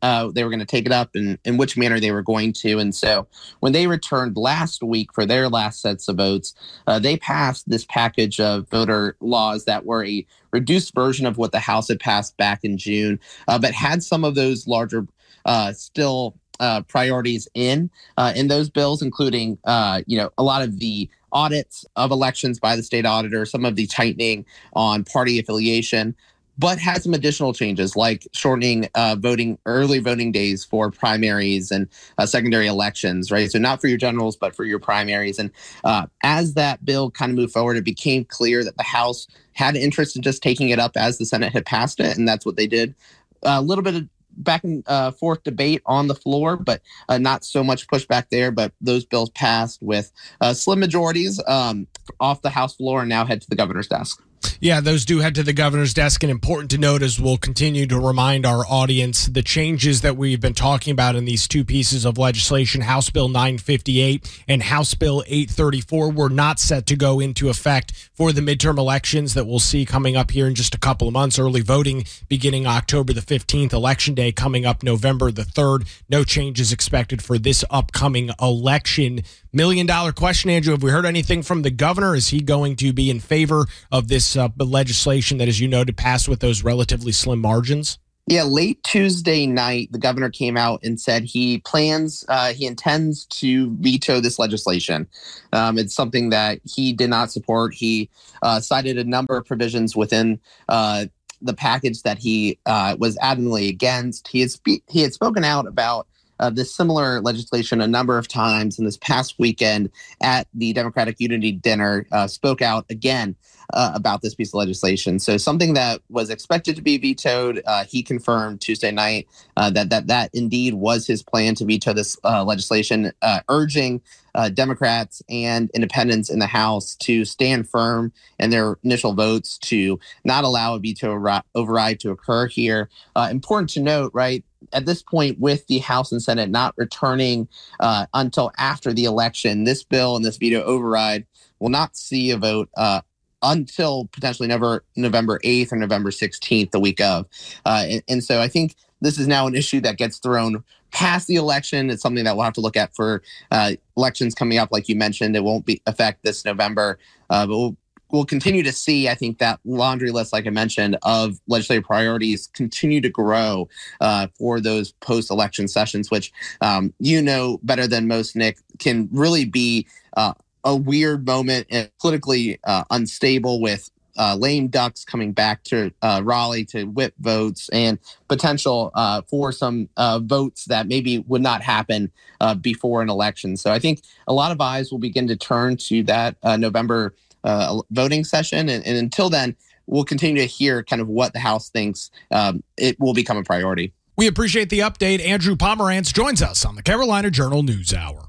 uh, they were going to take it up and in which manner they were going to. And so when they returned last week for their last sets of votes, uh, they passed this package of voter laws that were a reduced version of what the House had passed back in June, uh, but had some of those larger uh, still uh, priorities in uh, in those bills, including uh, you know a lot of the audits of elections by the state auditor, some of the tightening on party affiliation, but had some additional changes like shortening uh, voting, early voting days for primaries and uh, secondary elections, right? So not for your generals, but for your primaries. And uh, as that bill kind of moved forward, it became clear that the House had interest in just taking it up as the Senate had passed it, and that's what they did. A little bit of back and uh, forth debate on the floor, but uh, not so much pushback there. But those bills passed with uh, slim majorities um, off the House floor and now head to the governor's desk. Yeah, those do head to the governor's desk. And important to note, as we'll continue to remind our audience, the changes that we've been talking about in these two pieces of legislation, House Bill nine fifty-eight and House Bill eight thirty-four, were not set to go into effect for the midterm elections that we'll see coming up here in just a couple of months. Early voting beginning October the fifteenth, Election Day coming up November the third. No changes expected for this upcoming election. Million dollar question, Andrew. Have we heard anything from the governor? Is he going to be in favor of this uh, legislation that, as you noted, passed with those relatively slim margins? Yeah, late Tuesday night, the governor came out and said he plans, uh, he intends to veto this legislation. Um, it's something that he did not support. He uh, cited a number of provisions within uh, the package that he uh, was adamantly against. He had, spe- he had spoken out about Uh, this similar legislation a number of times, and this past weekend at the Democratic Unity Dinner uh, spoke out again uh, about this piece of legislation. So something that was expected to be vetoed, uh, he confirmed Tuesday night uh, that that that indeed was his plan to veto this uh, legislation, uh, urging uh, Democrats and independents in the House to stand firm in their initial votes to not allow a veto override to occur here. Uh, important to note, right? At this point, with the House and Senate not returning uh, until after the election, this bill and this veto override will not see a vote uh, until potentially never November eighth or November sixteenth, the week of. Uh, and, and so I think this is now an issue that gets thrown past the election. It's something that we'll have to look at for uh, elections coming up. Like you mentioned, it won't be affect this November, uh, but we'll We'll continue to see, I think, that laundry list, like I mentioned, of legislative priorities continue to grow uh, for those post-election sessions, which um, you know better than most, Nick, can really be uh, a weird moment and politically uh, unstable with uh, lame ducks coming back to uh, Raleigh to whip votes and potential uh, for some uh, votes that maybe would not happen uh, before an election. So I think a lot of eyes will begin to turn to that uh, November Uh, voting session. And, and until then, we'll continue to hear kind of what the House thinks um, it will become a priority. We appreciate the update. Andrew Pomerantz joins us on the Carolina Journal News Hour.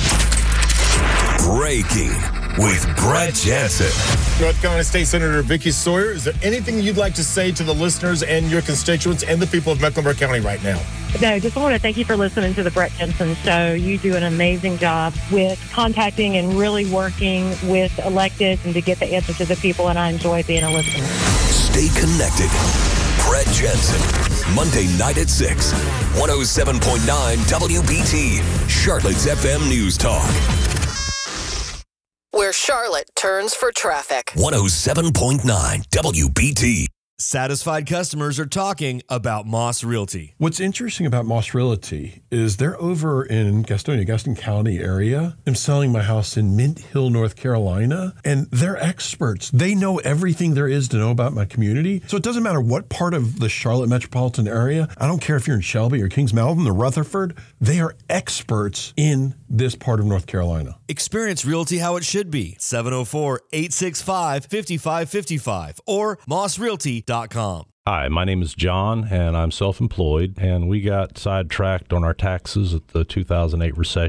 Breaking with Brett Jensen. North Carolina State Senator Vicky Sawyer, is there anything you'd like to say to the listeners and your constituents and the people of Mecklenburg County right now? No, just want to thank you for listening to the Brett Jensen Show. You do an amazing job with contacting and really working with electeds and to get the answer to the people, and I enjoy being a listener. Stay connected. Brett Jensen, Monday night at six, one oh seven point nine W B T, Charlotte's F M News Talk. Where Charlotte turns for traffic. one oh seven point nine W B T. Satisfied customers are talking about Moss Realty. What's interesting about Moss Realty is they're over in Gastonia, Gaston County area. I'm selling my house in Mint Hill, North Carolina, and they're experts. They know everything there is to know about my community. So it doesn't matter what part of the Charlotte metropolitan area. I don't care if you're in Shelby or Kings Mountain or Rutherford. They are experts in this part of North Carolina. Experience realty how it should be. seven oh four, eight six five, five five five five or moss realty dot com. Hi, my name is John, and I'm self-employed, and we got sidetracked on our taxes at the two thousand eight recession,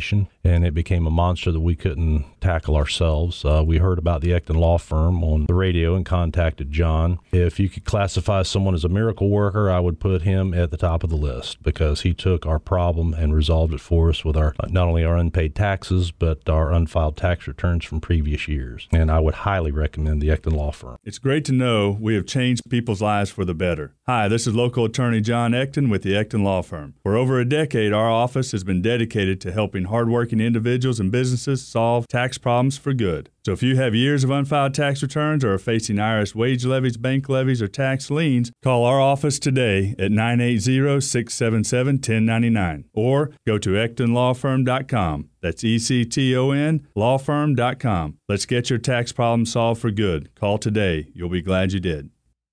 and it became a monster that we couldn't tackle ourselves. Uh, we heard about the Ecton Law Firm on the radio and contacted John. If you could classify someone as a miracle worker, I would put him at the top of the list because he took our problem and resolved it for us with our not only our unpaid taxes, but our unfiled tax returns from previous years. And I would highly recommend the Ecton Law Firm. It's great to know we have changed people's lives for the better. Hi, this is local attorney John Ecton with the Ecton Law Firm. For over a decade, our office has been dedicated to helping hardworking individuals and businesses solve tax problems for good. So if you have years of unfiled tax returns or are facing I R S wage levies, bank levies, or tax liens, call our office today at nine eight zero, six seven seven, one zero nine nine or go to ecton law firm dot com. That's E C T O N law firm dot com. Let's get your tax problem solved for good. Call today. You'll be glad you did.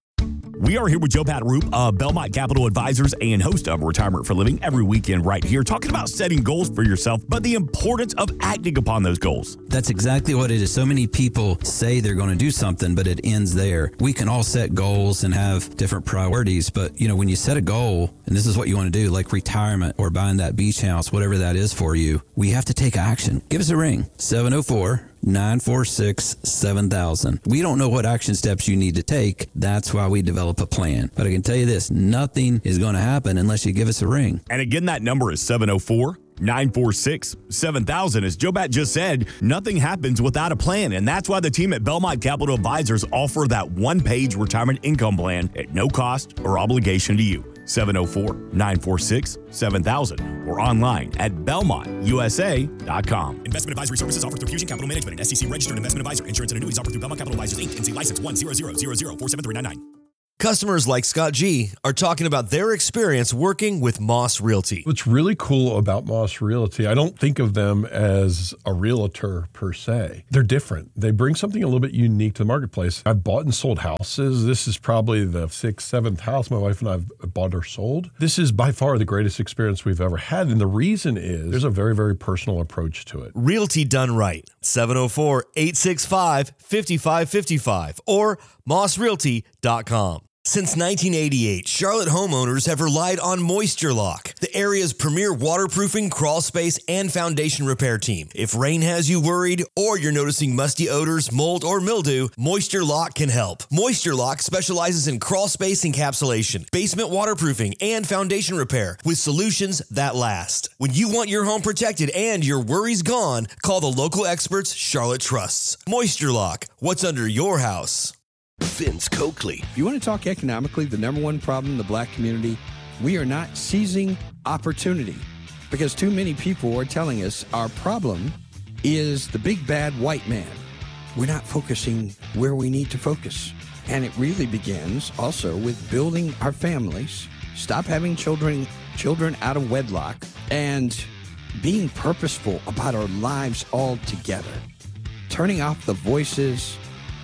We are here with Joe Pataroop of Belmont Capital Advisors and host of Retirement for Living every weekend right here, talking about setting goals for yourself, but the importance of acting upon those goals. That's exactly what it is. So many people say they're going to do something, but it ends there. We can all set goals and have different priorities, but you know, when you set a goal, and this is what you want to do, like retirement or buying that beach house, whatever that is for you, we have to take action. Give us a ring, seven oh four, nine four six, seven thousand. We don't know what action steps you need to take. That's why we develop a plan. But I can tell you this, nothing is going to happen unless you give us a ring. And again, that number is seven oh four, nine four six, seven thousand. As Joe Bat just said, nothing happens without a plan. And that's why the team at Belmont Capital Advisors offer that one-page retirement income plan at no cost or obligation to you. seven oh four, nine four six, seven thousand or online at belmont u s a dot com. Investment advisory services offered through Fusion Capital Management, an S E C registered investment advisor. Insurance and annuities offered through Belmont Capital Advisors, Incorporated. N C license one zero zero zero zero four seven three nine nine. Customers like Scott G are talking about their experience working with Moss Realty. What's really cool about Moss Realty, I don't think of them as a realtor per se. They're different. They bring something a little bit unique to the marketplace. I've bought and sold houses. This is probably the sixth, seventh house my wife and I have bought or sold. This is by far the greatest experience we've ever had. And the reason is there's a very, very personal approach to it. Realty done right. seven oh four, eight six five, five five five five or moss realty dot com. Since nineteen eighty-eight, Charlotte homeowners have relied on Moisture Lock, the area's premier waterproofing, crawl space, and foundation repair team. If rain has you worried or you're noticing musty odors, mold, or mildew, Moisture Lock can help. Moisture Lock specializes in crawl space encapsulation, basement waterproofing, and foundation repair with solutions that last. When you want your home protected and your worries gone, call the local experts Charlotte trusts. Moisture Lock, what's under your house? Vince Coakley. If you want to talk economically, the number one problem in the black community, we are not seizing opportunity because too many people are telling us our problem is the big bad white man. We're not focusing where we need to focus. And it really begins also with building our families, stop having children, children out of wedlock, and being purposeful about our lives altogether. Turning off the voices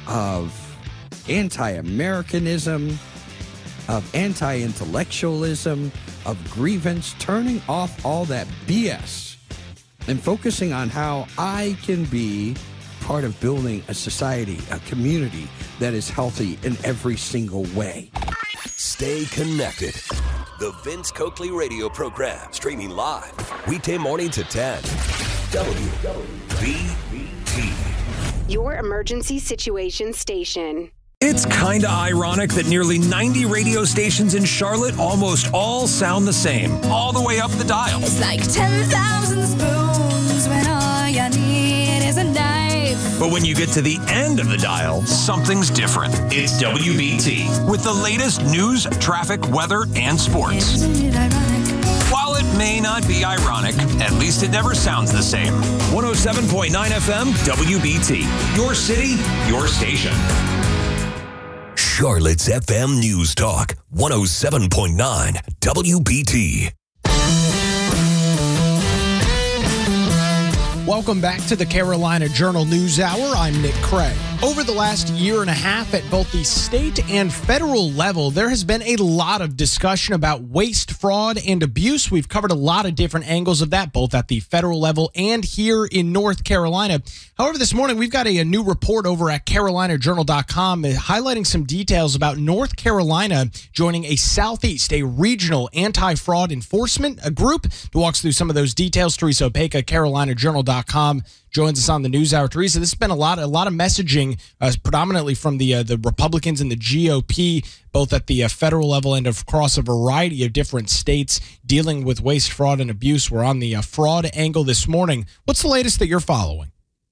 of anti-Americanism, of anti-intellectualism, of grievance, turning off all that B S and focusing on how I can be part of building a society, a community that is healthy in every single way. Stay connected. The Vince Coakley radio program, streaming live, weekday morning to ten. W B T. Your emergency situation station. It's kinda ironic that nearly ninety radio stations in Charlotte almost all sound the same, all the way up the dial. It's like ten thousand spoons when all you need is a knife. But when you get to the end of the dial, something's different. It's W B T with the latest news, traffic, weather, and sports. Isn't it ironic? While it may not be ironic, at least it never sounds the same. one oh seven point nine F M, W B T. Your city, your station. Charlotte's F M News Talk, one oh seven point nine W B T. Welcome back to the Carolina Journal News Hour. I'm Nick Craig. Over the last year and a half at both the state and federal level, there has been a lot of discussion about waste, fraud, and abuse. We've covered a lot of different angles of that, both at the federal level and here in North Carolina. However, this morning we've got a, a new report over at carolina journal dot com highlighting some details about North Carolina joining a Southeast, a regional anti-fraud enforcement a group. To walk us through some of those details, Teresa Opeka, carolina journal dot com. Joins us on the News Hour. Teresa, this has been a lot, a lot of messaging, uh, predominantly from the uh, the Republicans and the G O P, both at the uh, federal level and across a variety of different states dealing with waste, fraud, and abuse. We're on the uh, fraud angle this morning. What's the latest that you're following?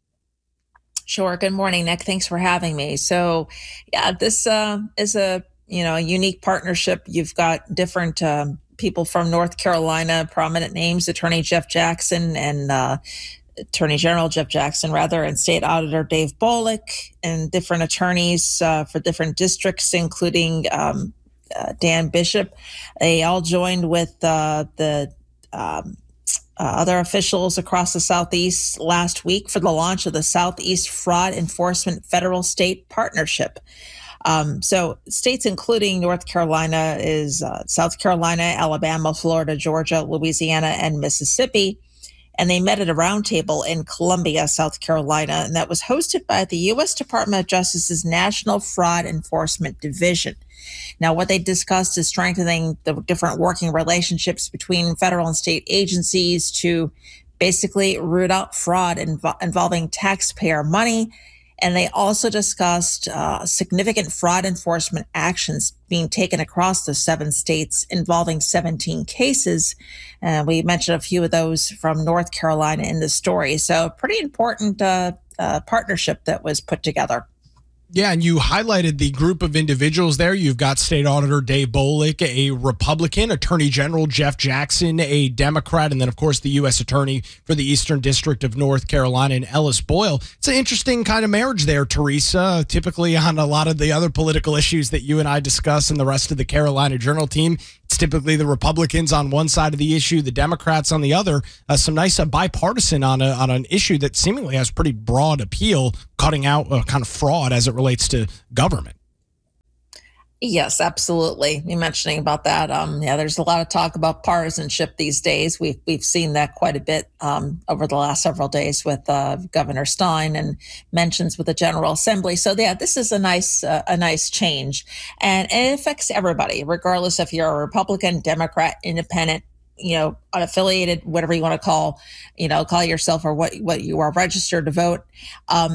Sure. Good morning, Nick. Thanks for having me. So, yeah, this uh, is a you know a unique partnership. You've got different um, people from North Carolina, prominent names, Attorney Jeff Jackson and uh, Attorney General Jeff Jackson, rather, and State Auditor Dave Bolick, and different attorneys uh, for different districts, including um, uh, Dan Bishop. They all joined with uh, the um, uh, other officials across the Southeast last week for the launch of the Southeast Fraud Enforcement Federal State Partnership. Um, so states including North Carolina is uh, South Carolina, Alabama, Florida, Georgia, Louisiana, and Mississippi. And they met at a roundtable in Columbia, South Carolina, and that was hosted by the U S Department of Justice's National Fraud Enforcement Division. Now, what they discussed is strengthening the different working relationships between federal and state agencies to basically root out fraud inv- involving taxpayer money. And they also discussed uh, significant fraud enforcement actions being taken across the seven states involving seventeen cases. Uh, we mentioned a few of those from North Carolina in the story. So pretty important uh, uh, partnership that was put together. Yeah, and you highlighted the group of individuals there. You've got State Auditor Dave Bolick, a Republican, Attorney General Jeff Jackson, a Democrat, and then, of course, the U S Attorney for the Eastern District of North Carolina, and Ellis Boyle. It's an interesting kind of marriage there, Teresa. Typically on a lot of the other political issues that you and I discuss and the rest of the Carolina Journal team, it's typically the Republicans on one side of the issue, the Democrats on the other. Uh, some nice uh, bipartisan on a, on an issue that seemingly has pretty broad appeal, cutting out uh, kind of fraud as it relates to government. Yes, absolutely. You mentioning about that. Um, yeah, there's a lot of talk about partisanship these days. We've we've seen that quite a bit um, over the last several days with uh, Governor Stein and mentions with the General Assembly. So yeah, this is a nice uh, a nice change, and it affects everybody, regardless if you're a Republican, Democrat, Independent, you know, unaffiliated, whatever you want to call, you know, call yourself or what what you are registered to vote. Um,